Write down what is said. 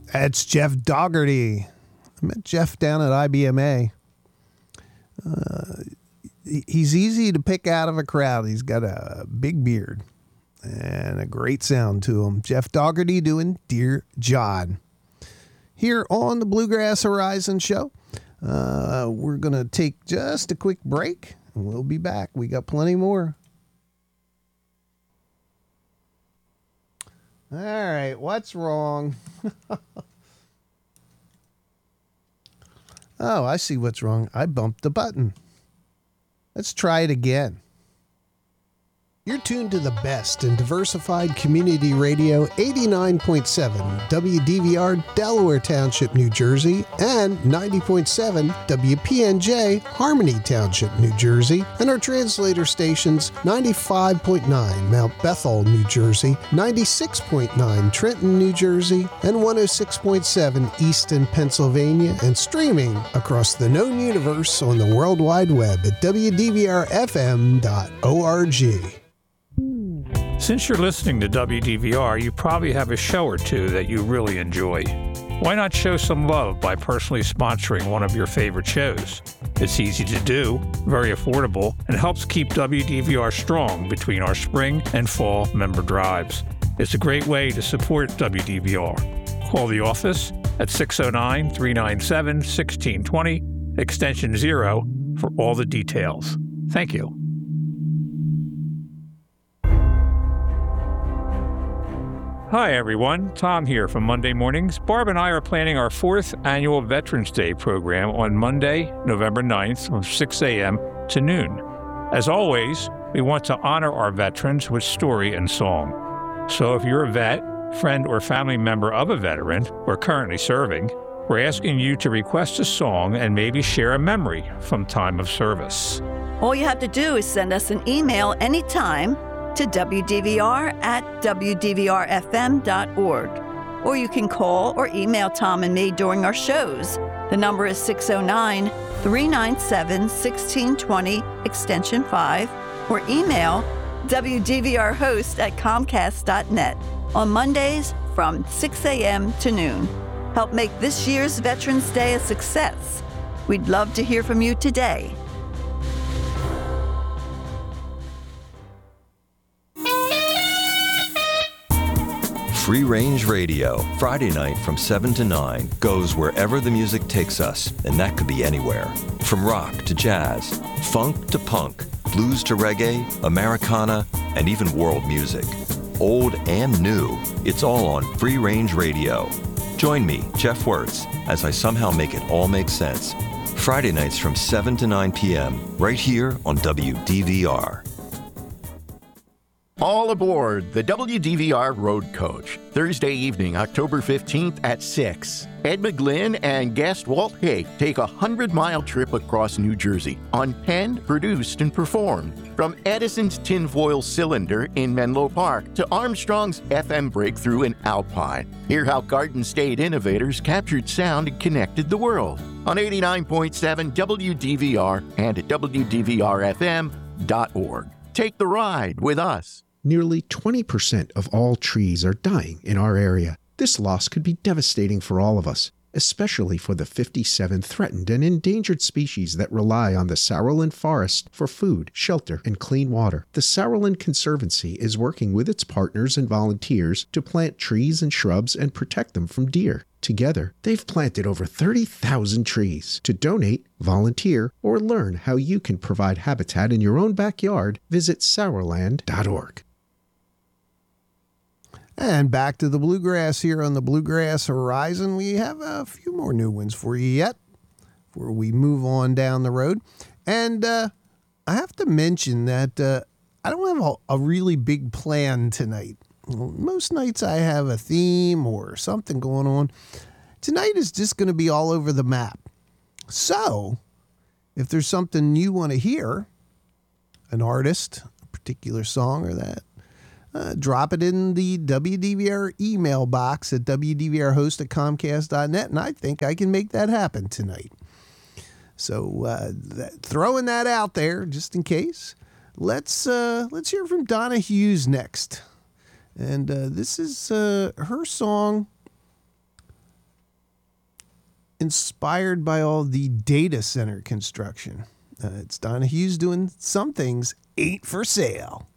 That's Jeff Dougherty. I met Jeff down at IBMA. He's easy to pick out of a crowd. He's got a big beard and a great sound to him. Jeff Dougherty doing Dear John here on the Bluegrass Horizon Show. We're going to take just a quick break, and we'll be back. We got plenty more. All right, what's wrong? Oh, I see what's wrong. I bumped the button. Let's try it again. You're tuned to the best in diversified community radio, 89.7 WDVR, Delaware Township, New Jersey, and 90.7 WPNJ, Harmony Township, New Jersey, and our translator stations, 95.9 Mount Bethel, New Jersey, 96.9 Trenton, New Jersey, and 106.7 Easton, Pennsylvania, and streaming across the known universe on the World Wide Web at WDVRFM.org. Since you're listening to WDVR, you probably have a show or two that you really enjoy. Why not show some love by personally sponsoring one of your favorite shows? It's easy to do, very affordable, and helps keep WDVR strong between our spring and fall member drives. It's a great way to support WDVR. Call the office at 609-397-1620, extension 0, for all the details. Thank you. Hi everyone, Tom here from Monday Mornings. Barb and I are planning our 4th annual Veterans Day program on Monday, November 9th from 6 a.m. to noon. As always, we want to honor our veterans with story and song. So if you're a vet, friend, or family member of a veteran or currently serving, we're asking you to request a song and maybe share a memory from time of service. All you have to do is send us an email anytime to WDVR@WDVRFM.org. Or you can call or email Tom and me during our shows. The number is 609-397-1620, extension 5, or email WDVRhost@Comcast.net on Mondays from 6 a.m. to noon. Help make this year's Veterans Day a success. We'd love to hear from you today. Free Range Radio, Friday night from 7 to 9, goes wherever the music takes us, and that could be anywhere. From rock to jazz, funk to punk, blues to reggae, Americana, and even world music. Old and new, it's all on Free Range Radio. Join me, Jeff Wirtz, as I somehow make it all make sense. Friday nights from 7 to 9 p.m., right here on WDVR. All aboard the WDVR Road Coach. Thursday evening, October 15th at 6. Ed McGlynn and guest Walt Haig take a 100-mile trip across New Jersey, unpenned, produced, and performed. From Edison's tinfoil cylinder in Menlo Park to Armstrong's FM breakthrough in Alpine. Hear how Garden State innovators captured sound and connected the world. On 89.7 WDVR and at WDVRFM.org. Take the ride with us. Nearly 20% of all trees are dying in our area. This loss could be devastating for all of us, especially for the 57 threatened and endangered species that rely on the Sauerland Forest for food, shelter, and clean water. The Sauerland Conservancy is working with its partners and volunteers to plant trees and shrubs and protect them from deer. Together, they've planted over 30,000 trees. To donate, volunteer, or learn how you can provide habitat in your own backyard, visit Sauerland.org. And back to the bluegrass here on the Bluegrass Horizon. We have a few more new ones for you yet before we move on down the road. And I have to mention that I don't have a really big plan tonight. Most nights I have a theme or something going on. Tonight is just going to be all over the map. So if there's something you want to hear, an artist, a particular song or that, drop it in the WDVR email box at WDVRhost@Comcast.net, and I think I can make that happen tonight. So throwing that out there just in case. Let's hear from Donna Hughes next. And this is her song, inspired by all the data center construction. It's Donna Hughes doing Some Things Ain't for Sale.